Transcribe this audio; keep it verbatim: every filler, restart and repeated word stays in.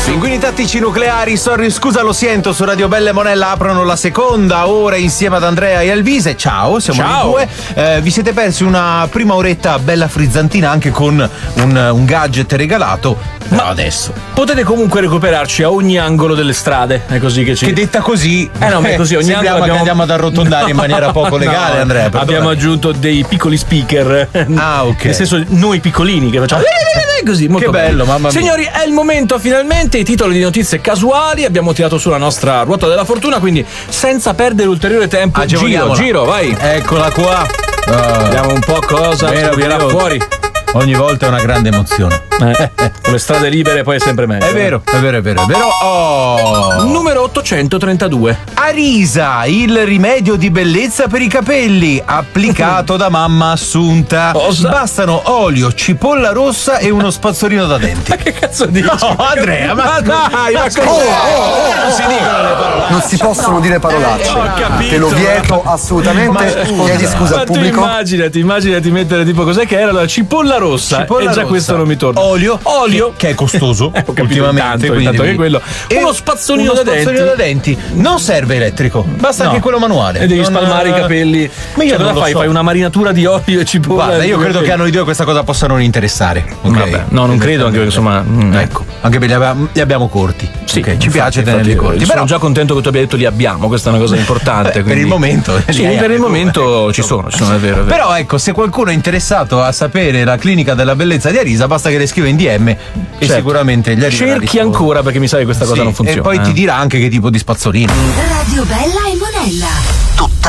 Pinguini tattici nucleari, sorry, scusa lo sento, su Radio Belle Monella aprono la seconda ora insieme ad Andrea e Alvise. Ciao, siamo Ciao. noi due. Eh, vi siete persi una prima oretta bella frizzantina anche con un, un gadget regalato. Ma adesso potete comunque recuperarci a ogni angolo delle strade, è così che ci. Che detta così, eh no, ma è così, ogni sembriamo angolo che abbiamo... andiamo ad arrotondare in maniera poco legale, no, Andrea. Perdona. Abbiamo aggiunto dei piccoli speaker. Ah, ok. Nel senso, noi piccolini che facciamo così, molto che bello, mamma mia. Signori, è il momento finalmente, i titoli di notizie casuali, abbiamo tirato sulla nostra ruota della fortuna, quindi senza perdere ulteriore tempo, giro, giro, vai. Eccola qua. Uh, Vediamo un po' cosa verrà fuori. Ogni volta è una grande emozione. Eh, con le strade libere poi è sempre meglio. È vero, è vero, è vero, è vero. Oh. Numero ottocentotrentadue. Arisa, il rimedio di bellezza per i capelli, applicato da mamma Assunta. Cosa? Bastano olio, cipolla rossa e uno spazzolino da denti. Ma che cazzo dici? No, Andrea, ma, ma dai, ma scusa, oh, oh, oh, non si dicono le parolacce. Non si possono no. dire parolacce. Eh, ho capito, Te lo vieto ma... assolutamente. Chiedi scusa ma al tu pubblico. immaginati, immaginati mettere tipo cos'è che era la cipolla rossa. Cipolla e già rossa. questo non mi torna. Olio, olio che, che è costoso eh, ultimamente, intanto, intanto che quello. E uno spazzolino, uno da, spazzolino denti. da denti. Non serve elettrico, basta No. anche quello manuale. E devi non... spalmare i capelli. Ma io cioè, non cosa lo fai? so. Fai una marinatura di olio e cipolla. Guarda, io credo che a noi due questa cosa possa non interessare. Okay? Vabbè, no, non credo, anche perché insomma. Mm, ecco, anche perché li abbiamo, li abbiamo corti. Sì, okay, ci infatti, piace infatti, tenerli corti. Sono Però già contento che tu abbia detto li abbiamo, questa è una cosa importante. per quindi... il momento. Sì, per il momento ci sono, ci sono, è vero, è vero. Però ecco, se qualcuno è interessato a sapere la clinica della bellezza di Arisa, basta che le scriva in D M e certo. sicuramente gli arriverà. Cerchi ancora perché mi sa che questa cosa sì, non funziona. E poi eh. ti dirà anche che tipo di spazzolino. Radio Bella e Monella. Tutta